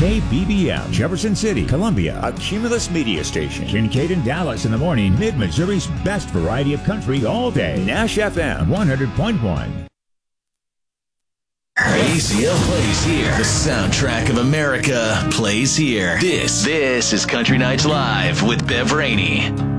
KBBM, Jefferson City, Columbia, a Cumulus media station. Kincaid and Dallas in the morning, Mid-Missouri's best variety of country all day. Nash FM 100.1. ACL plays here. The soundtrack of America plays here. This is Country Nights Live with Bev Rainey.